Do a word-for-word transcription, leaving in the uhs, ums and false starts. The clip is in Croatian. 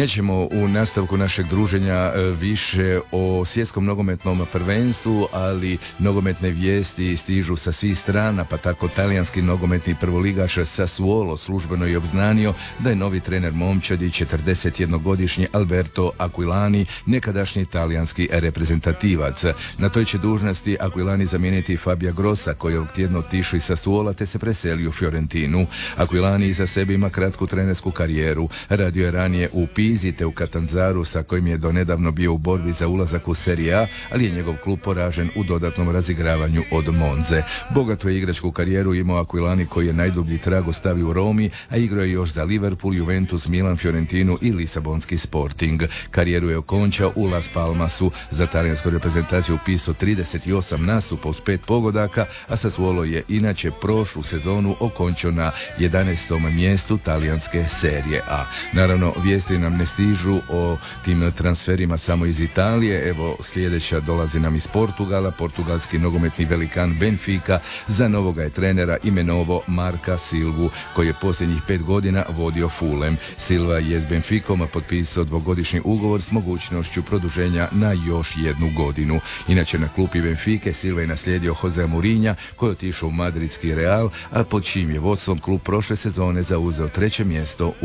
Nećemo u nastavku našeg druženja više o svjetskom nogometnom prvenstvu, ali nogometne vijesti stižu sa svih strana, pa tako talijanski nogometni prvoligaš Sassuolo službeno je obznanio da je novi trener momčadi četrdesetjednogodišnji Alberto Aquilani, nekadašnji talijanski reprezentativac. Na toj će dužnosti Aquilani zamijeniti Fabija Grossa, koji ovog tjedna otišao iz Sassuola te se preselio u Fiorentinu. Aquilani iza sebe ima kratku trenersku karijeru. Radio je ranije u Pizi te u Catanzaru, sa kojim je donedavno bio u borbi za ulazak u Serie A, ali je njegov klub poražen u dodatnom razigravanju od Monze. Bogatu je igračku karijeru imao Aquilani, koji je najdublji trag ostavio u Romi, a igrao je još za Liverpool, Juventus, Milan, Fiorentinu i Lisabonski Sporting. Karijeru je okončao u Las Palmasu. Za talijansku reprezentaciju upisao trideset osam nastupa uz pet pogodaka, a Sassuolo je inače prošlu sezonu okončao na jedanaestom mjestu talijanske Serije A. Naravno, vijesti nam ne stižu o tim transferima samo iz Italije. Evo, sljedeća dolazi nam iz Portugala. Portugalski nogometni velikan Benfica za novoga je trenera imenovao Marka Silvu, koji je posljednjih pet godina vodio Fulham. Silva je s Benficom potpisao dvogodišnji ugovor s mogućnošću produženja na još jednu godinu. Inače, na klupi Benfica Silva je naslijedio Josea Mourinha, koji je otišao u madridski Real, a pod čijim je vodstvom klub prošle sezone zauzeo treće mjesto